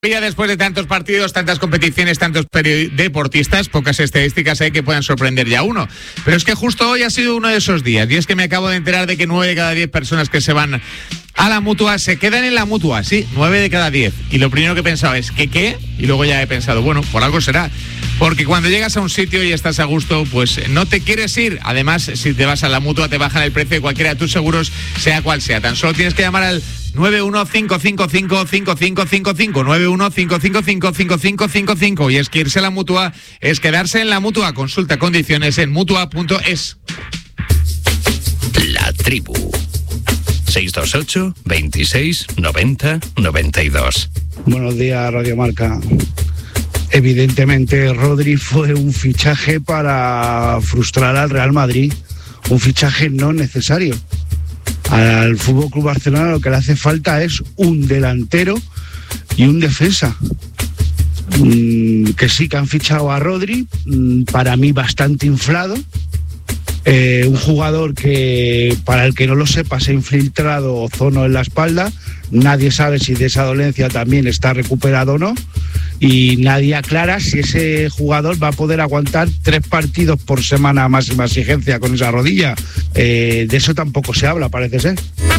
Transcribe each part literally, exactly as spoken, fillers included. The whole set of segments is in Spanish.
Después de tantos partidos, tantas competiciones, tantos deportistas, pocas estadísticas hay que puedan sorprender ya a uno. Pero es que justo hoy ha sido uno de esos días, y es que me acabo de enterar de que nueve de cada diez personas que se van a la Mutua se quedan en la Mutua, sí, nueve de cada diez. Y lo primero que he pensado es, ¿qué qué? Y luego ya he pensado, bueno, por algo será. Porque cuando llegas a un sitio y estás a gusto, pues no te quieres ir. Además, si te vas a la Mutua, te bajan el precio de cualquiera de tus seguros, sea cual sea. Tan solo tienes que llamar al nueve uno cinco cinco cinco cinco cinco cinco cinco, nueve uno cinco cinco cinco cinco cinco cinco cinco. Y es que irse a la Mutua es quedarse en la Mutua. Consulta condiciones en mutua punto es. La Tribu. seis dos ocho, veintiséis, noventa, noventa y dos. Buenos días, Radio Marca. Evidentemente, Rodri fue un fichaje para frustrar al Real Madrid. Un fichaje no necesario. Al F C Barcelona lo que le hace falta es un delantero y un defensa. Mm, que sí que han fichado a Rodri, mm, para mí bastante inflado. Eh, un jugador que, para el que no lo sepa, se ha infiltrado ozono en la espalda. Nadie sabe si de esa dolencia también está recuperado o no. Y nadie aclara si ese jugador va a poder aguantar tres partidos por semana a máxima exigencia con esa rodilla. Eh, de eso tampoco se habla, parece ser.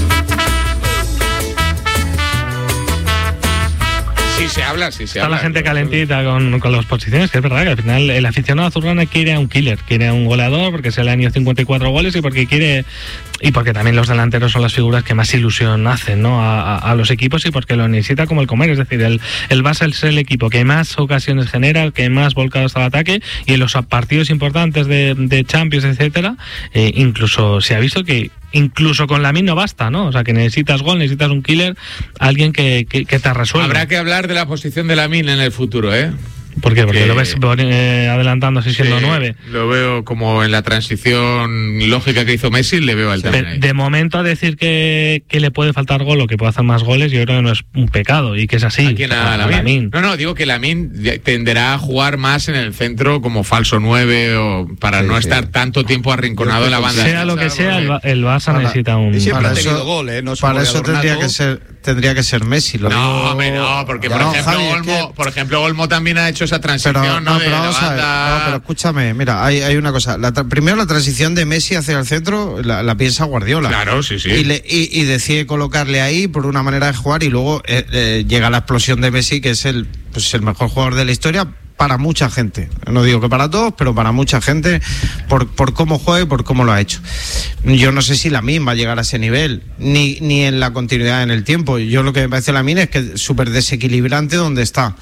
Sí se habla, sí se Está habla. la gente calentita con, con las posiciones, que es verdad que al final el aficionado azulgrana quiere a un killer, quiere a un goleador, porque se le han ido cincuenta y cuatro goles y porque quiere, y porque también los delanteros son las figuras que más ilusión hacen, ¿no? a, a, a los equipos, y porque lo necesita como el comer. Es decir, el, el Barça es el equipo que más ocasiones genera, el que más volcados al ataque, y en los partidos importantes de, de Champions, etcétera, eh, incluso se ha visto que incluso con Lamine no basta, ¿no? O sea, que necesitas gol, necesitas un killer, alguien que, que, que te resuelva. Habrá que hablar de la posición de Lamine en el futuro, ¿eh? ¿Por qué? Porque que, lo ves eh, adelantándose siendo sí, nueve. Lo veo como en la transición lógica que hizo Messi, le veo al también ahí. De momento, a decir que, que le puede faltar gol o que puede hacer más goles, yo creo que no es un pecado, y que es así. ¿A quién? ¿A Lamine? No, no, digo que Lamine tenderá a jugar más en el centro como falso nueve, o para sí, no sí. estar tanto tiempo arrinconado en la banda. Sea lo que sea, el, el Barça para, necesita un... Y siempre para ha tenido eso, gol, ¿eh? No para eso tendría que ser tendría que ser Messi. Lo no, digo... hombre, no, porque por, no, ejemplo, Javi, Olmo, que... por ejemplo, Olmo también ha hecho esa transición. Pero, no, no, pero vamos a ver, no, pero escúchame, mira, hay, hay una cosa. La tra- primero, la transición de Messi hacia el centro la, la piensa Guardiola. Claro, sí, sí. Y, le, y, y decide colocarle ahí por una manera de jugar, y luego eh, eh, llega la explosión de Messi, que es el, pues, el mejor jugador de la historia para mucha gente. No digo que para todos, pero para mucha gente, por, por cómo juega y por cómo lo ha hecho. Yo no sé si Lamine va a llegar a ese nivel, ni, ni en la continuidad en el tiempo. Yo lo que me parece Lamine es que es súper desequilibrante donde está.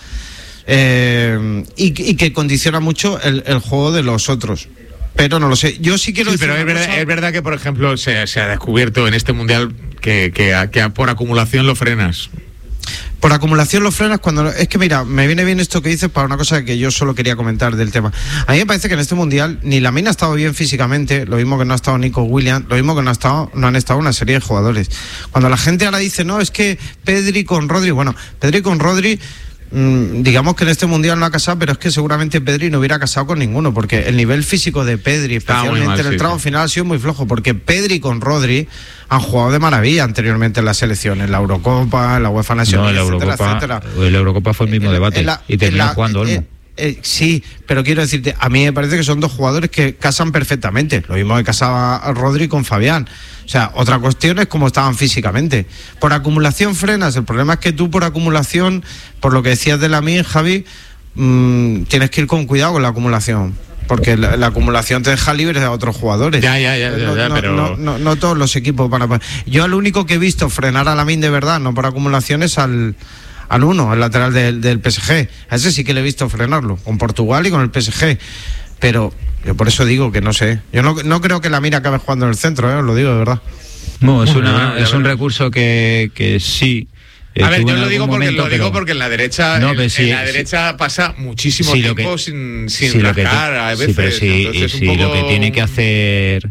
Eh, y, y que condiciona mucho el, el juego de los otros. Pero no lo sé. Yo sí quiero sí, decir. Pero es verdad, es verdad que, por ejemplo, se, se ha descubierto en este mundial que, que, que por acumulación lo frenas. Por acumulación lo frenas cuando... Es que mira, me viene bien esto que dices para una cosa que yo solo quería comentar del tema. A mí me parece que en este mundial ni Lamine ha estado bien físicamente, lo mismo que no ha estado Nico Williams, lo mismo que no ha estado, no han estado una serie de jugadores. Cuando la gente ahora dice, no, es que Pedri con Rodri... Bueno, Pedri con Rodri... digamos que en este mundial no ha casado, pero es que seguramente Pedri no hubiera casado con ninguno, porque el nivel físico de Pedri, especialmente mal, en el sí, tramo sí. final, ha sido muy flojo, porque Pedri con Rodri han jugado de maravilla anteriormente en la selección, en la Eurocopa, en la UEFA Nacional, no, etcétera, Eurocopa, etcétera. La Eurocopa fue el mismo en, debate en la, y terminó la, jugando Olmo. Eh, eh, sí, pero quiero decirte, a mí me parece que son dos jugadores que casan perfectamente, lo mismo que casaba a Rodri con Fabián. O sea, otra cuestión es cómo estaban físicamente. Por acumulación frenas. El problema es que tú por acumulación, por lo que decías de Lamine, Javi, mmm, tienes que ir con cuidado con la acumulación. Porque la, la acumulación te deja libres a otros jugadores. Ya, ya, ya, no, ya, no, pero... No, no, no todos los equipos van a... Yo al único que he visto frenar a Lamine de verdad, no por acumulación, es al... al uno, el lateral del, del P S G. A ese sí que le he visto frenarlo, con Portugal y con el P S G. Pero yo por eso digo que no sé. Yo no, no creo que Lamine acabe jugando en el centro, ¿eh? Os lo digo de verdad. No, es, una, es un recurso que, que sí. Eh, a ver, yo lo digo porque momento, lo digo pero... porque en la derecha, no, en, sí, en la derecha sí, pasa muchísimo sí, tiempo que, sin, sin sí, rascar a veces. Sí, pero sí, y sí, poco... lo que tiene que hacer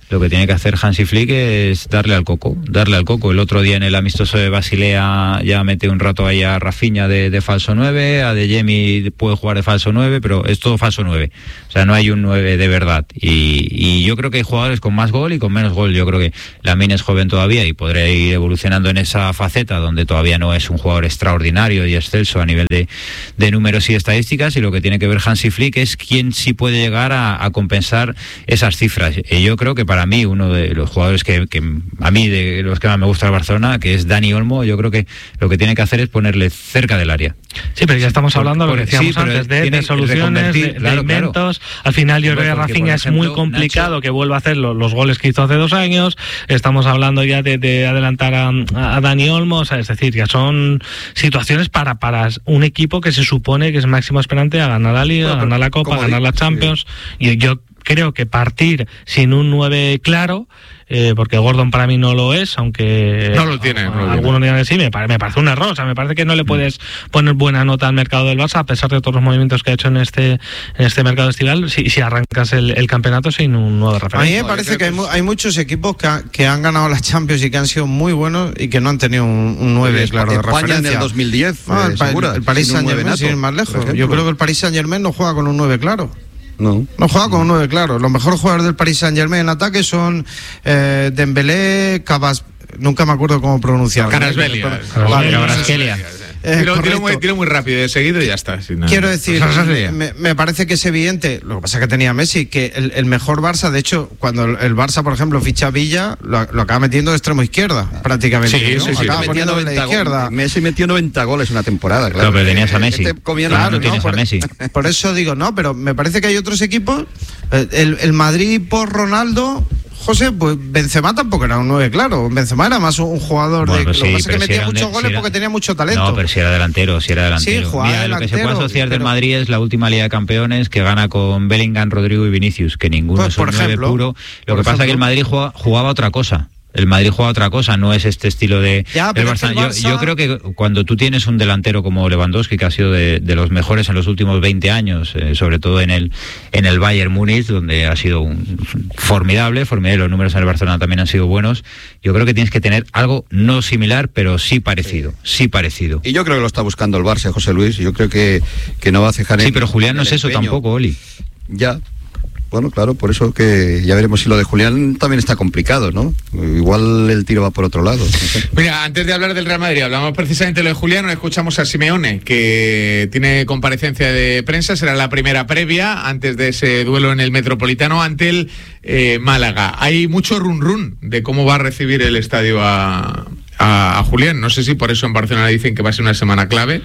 lo que tiene que hacer Hansi Flick es darle al coco, darle al coco. El otro día en el amistoso de Basilea ya mete un rato ahí a Rafinha de, de falso nueve, a De Jemi puede jugar de falso nueve, pero es todo falso nueve. O sea, no hay un nueve de verdad. Y, y yo creo que hay jugadores con más gol y con menos gol. Yo creo que Lamine es joven todavía y podrá ir evolucionando en esa faceta donde todavía no es un jugador extraordinario y excelso a nivel de, de números y estadísticas, y lo que tiene que ver Hansi Flick es quién sí puede llegar a, a compensar esas cifras. Y yo creo que para mí uno de los jugadores que, que a mí de los que más me gusta el Barcelona, que es Dani Olmo, yo creo que lo que tiene que hacer es ponerle cerca del área. Sí, pero ya estamos hablando de lo que decíamos sí, antes, de, de soluciones, de, claro, de inventos. Claro. Al final yo creo que Rafinha es muy complicado Nacho, que vuelva a hacer los, los goles que hizo hace dos años. Estamos hablando ya de, de adelantar a, a Dani Olmo, o sea, es decir, ya son situaciones para, para un equipo que se supone que es máximo aspirante a ganar la Liga, bueno, a ganar la Copa, a ganar la Champions. Sí. Y yo creo que partir sin un nueve claro, eh, porque Gordon para mí no lo es, aunque no lo tiene, a, no lo algunos digan que sí, me, me parece un error. O sea, me parece que no le puedes poner buena nota al mercado del Barça, a pesar de todos los movimientos que ha hecho en este en este mercado estival, si, si arrancas el, el campeonato sin un nuevo referente. A mí me parece que hay, hay muchos equipos que, ha, que han ganado las Champions y que han sido muy buenos y que no han tenido un, un nueve, pues claro, de España referencia. En el dos mil diez, no, eh, el, segura, el Paris Saint-Germain sin ir más lejos. Yo creo que el Paris Saint-Germain no juega con un nueve claro. No. No juega con un nueve claro. Los mejores jugadores del Paris Saint-Germain en ataque son eh, Dembélé, Cabas... Nunca me acuerdo cómo pronunciarlo. Carasbelia. Carasbelia. Eh, tiro, tiro, muy, tiro muy rápido, de seguido y ya está. Sin nada. Quiero decir, me, me parece que es evidente, lo que pasa es que tenía Messi, que el, el mejor Barça, de hecho, cuando el, el Barça, por ejemplo, ficha a Villa, lo, lo acaba metiendo de extremo izquierda, prácticamente. Sí, ¿no? sí, sí. Acaba poniendo de la izquierda. Messi metió noventa goles una temporada, claro. Claro, pero tenías a Messi. Este claro, no, no tienes por, a Messi. Por eso digo, no, pero me parece que hay otros equipos. El, el Madrid por Ronaldo... José, pues Benzema tampoco era un nueve, claro. Benzema era más un jugador bueno, de... Pues sí, lo que pasa es que metía si muchos de, goles si era, porque tenía mucho talento. No, pero si era delantero, si era delantero. Sí, jugaba Mira, delantero, lo que se puede asociar pero... del Madrid es la última Liga de Campeones que gana con Bellingham, Rodrigo y Vinicius, que ninguno pues, es un por nueve ejemplo, puro. Lo que pasa es que el Madrid jugaba, jugaba otra cosa. El Madrid juega otra cosa, no es este estilo de ya, el Barça. Barça... Yo, yo creo que cuando tú tienes un delantero como Lewandowski, que ha sido de, de los mejores en los últimos veinte años, eh, sobre todo en el en el Bayern Múnich, donde ha sido un formidable, formidable, los números en el Barcelona también han sido buenos, yo creo que tienes que tener algo no similar, pero sí parecido, sí, sí parecido. Y yo creo que lo está buscando el Barça, José Luis, yo creo que, que no va a cejar en... Sí, pero Julián no es eso empeño. Tampoco, Oli. Ya... Bueno, claro, por eso que ya veremos si lo de Julián también está complicado, ¿no? Igual el tiro va por otro lado. No sé. Mira, antes de hablar del Real Madrid, hablamos precisamente de lo de Julián, escuchamos a Simeone, que tiene comparecencia de prensa, será la primera previa antes de ese duelo en el Metropolitano ante el eh, Málaga. Hay mucho run run de cómo va a recibir el estadio a, a, a Julián. No sé si por eso en Barcelona dicen que va a ser una semana clave.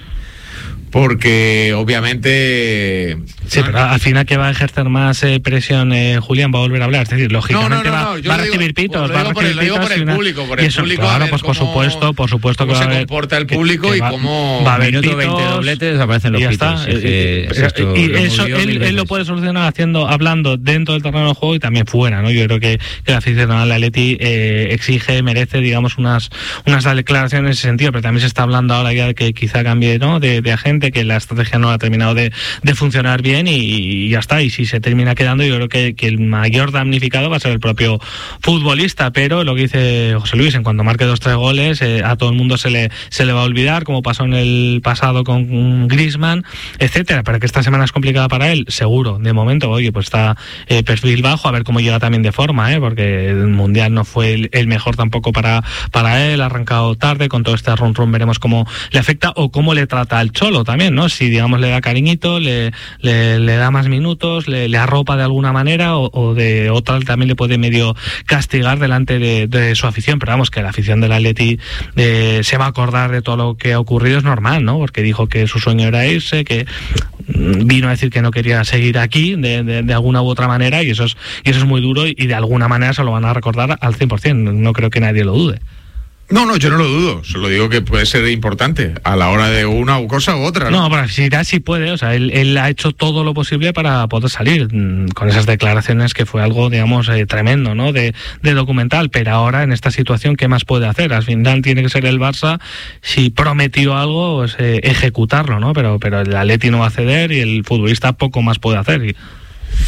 Porque obviamente... Sí, pero al final que va a ejercer más eh, presión eh, Julián, va a volver a hablar. Es decir, lógicamente no, no, no, no, va, va a recibir digo, pitos, va a recibir por, pitos. Por el una, público, por el eso, público. Claro, pues por cómo, supuesto, por supuesto cómo que va se a haber, comporta el público que, que va, y cómo... Va a haber minuto veinte dobletes, aparecen los pitos. Sí, eh, eh, y, y eso él, él lo puede solucionar haciendo, hablando dentro del terreno de juego y también fuera, ¿no? Yo creo que, que la aficionada del Atleti eh, exige, merece, digamos, unas unas declaraciones en ese sentido, pero también se está hablando ahora ya de que quizá cambie, ¿no? De, de agente, que la estrategia no ha terminado de de funcionar bien y, y ya está, y si se termina quedando yo creo que, que el mayor damnificado va a ser el propio futbolista, pero lo que dice José Luis, en cuanto marque dos tres goles eh, a todo el mundo se le se le va a olvidar, como pasó en el pasado con Griezmann, etcétera, pero que esta semana es complicada para él, seguro, de momento, oye, pues está eh, perfil bajo, a ver cómo llega también de forma, eh, porque el Mundial no fue el, el mejor tampoco para, para él, ha arrancado tarde, con todo este run run veremos cómo le afecta o cómo le trata al Cholo también, ¿no? Si digamos le da cariñito, le, le, le da más minutos, le, le arropa de alguna manera o, o de otra también le puede medio castigar delante de, de su afición, pero vamos, que la afición del Atleti eh, se va a acordar de todo lo que ha ocurrido, es normal, ¿no? Porque dijo que su sueño era irse, que vino a decir que no quería seguir aquí de, de, de alguna u otra manera y eso es, y eso es muy duro y, y de alguna manera se lo van a recordar al cien por ciento, no creo que nadie lo dude. No, no, yo no lo dudo, solo digo que puede ser importante a la hora de una cosa u otra. No, no pero si irá, sí puede, o sea, él, él ha hecho todo lo posible para poder salir con esas declaraciones que fue algo, digamos, eh, tremendo, ¿no? De, de documental, pero ahora en esta situación, ¿qué más puede hacer? Al final tiene que ser el Barça, si prometió algo, pues eh, ejecutarlo, ¿no? Pero, pero el Atleti no va a ceder y el futbolista poco más puede hacer. Y...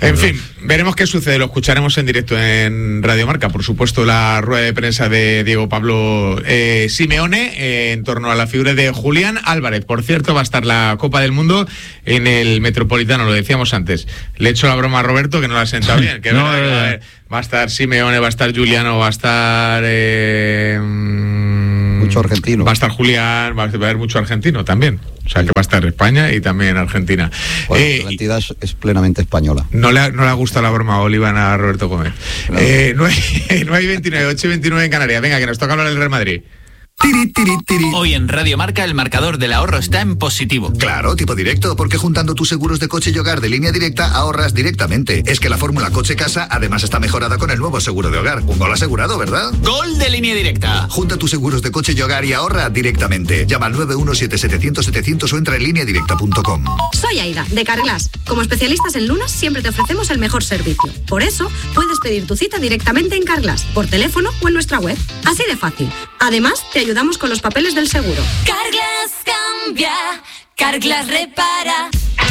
En fin, veremos qué sucede, lo escucharemos en directo en Radio Marca. Por supuesto, la rueda de prensa de Diego Pablo eh, Simeone eh, en torno a la figura de Julián Álvarez. Por cierto, va a estar la Copa del Mundo en el Metropolitano, lo decíamos antes. Le he hecho la broma a Roberto que no la ha sentado bien. Que no, verdad, eh, a ver, va a estar Simeone, va a estar Giuliano, va a estar... Eh, mucho argentino. Va a estar Julián, va a haber mucho argentino también. O sea, que va a estar España y también Argentina. Bueno, eh, la entidad es, es plenamente española. No le, no le gusta la broma a Olivan a Roberto Gómez. Claro. Eh, nueve y veintinueve, ocho y veintinueve en Canarias. Venga, que nos toca hablar del Real Madrid. Tiri, tiri, tiri. Hoy en Radio Marca el marcador del ahorro está en positivo. Claro, tipo directo, porque juntando tus seguros de coche y hogar de Línea Directa ahorras directamente. Es que la fórmula coche-casa además está mejorada con el nuevo seguro de hogar. Un gol asegurado, ¿verdad? ¡Gol de Línea Directa! Junta tus seguros de coche y hogar y ahorra directamente. Llama al nueve uno siete siete cero cero siete cero cero o entra en línea directa punto com. Soy Aida, de Carglass. Como especialistas en lunas siempre te ofrecemos el mejor servicio. Por eso, puedes pedir tu cita directamente en Carglass, por teléfono o en nuestra web. Así de fácil. Además, te ayudamos con los papeles del seguro. Carglass cambia, Carglass repara.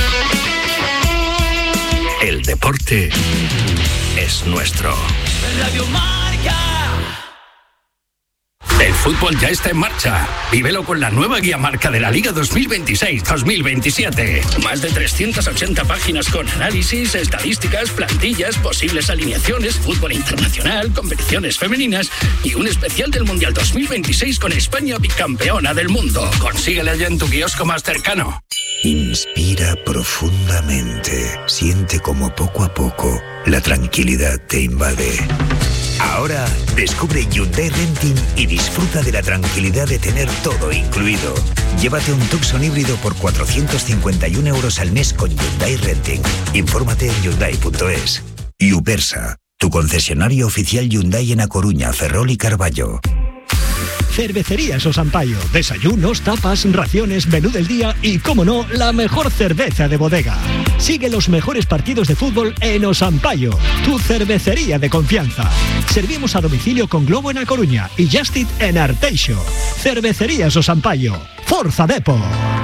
El deporte es nuestro. Radio Marca. El fútbol ya está en marcha. Vívelo con la nueva guía marca de la Liga dos mil veintiséis dos mil veintisiete. Más de trescientas ochenta páginas con análisis, estadísticas, plantillas, posibles alineaciones, fútbol internacional, competiciones femeninas y un especial del Mundial dos mil veintiséis con España bicampeona del mundo. Consíguela ya en tu kiosco más cercano. Inspira profundamente. Siente como poco a poco la tranquilidad te invade. Ahora descubre Hyundai Renting y disfruta de la tranquilidad de tener todo incluido. Llévate un Tucson híbrido por cuatrocientos cincuenta y uno euros al mes con Hyundai Renting. Infórmate en hyundai punto es. Ubersa, tu concesionario oficial Hyundai en A Coruña, Ferrol y Carballo. Cervecerías Osampaio. Desayunos, tapas, raciones, menú del día y, como no, la mejor cerveza de bodega. Sigue los mejores partidos de fútbol en Osampaio, tu cervecería de confianza. Servimos a domicilio con Globo en A Coruña y Justit en Arteixo. Cervecerías Osampaio. Forza Depor.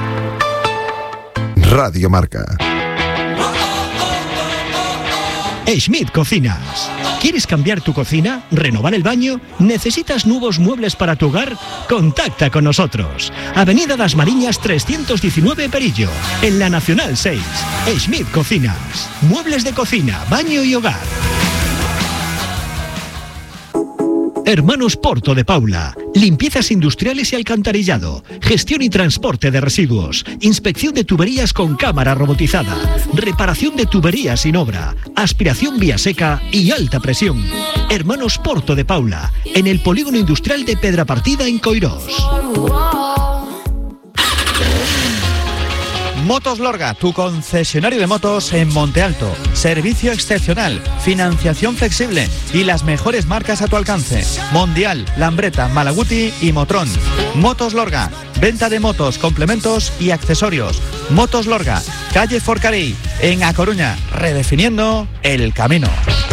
Radio Marca. Schmidt Cocinas. ¿Quieres cambiar tu cocina? ¿Renovar el baño? ¿Necesitas nuevos muebles para tu hogar? Contacta con nosotros. Avenida Das Mariñas trescientos diecinueve Perillo, en la Nacional seis. Schmidt Cocinas. Muebles de cocina, baño y hogar. Hermanos Porto de Paula. Limpiezas industriales y alcantarillado. Gestión y transporte de residuos. Inspección de tuberías con cámara robotizada. Reparación de tuberías sin obra. Aspiración vía seca y alta presión. Hermanos Porto de Paula. En el polígono industrial de Pedrapartida en Coirós. Motos Lorga, tu concesionario de motos en Monte Alto. Servicio excepcional, financiación flexible y las mejores marcas a tu alcance. Mondial, Lambretta, Malaguti y Motrón. Motos Lorga, venta de motos, complementos y accesorios. Motos Lorga, calle Forcarí, en A Coruña, redefiniendo el camino.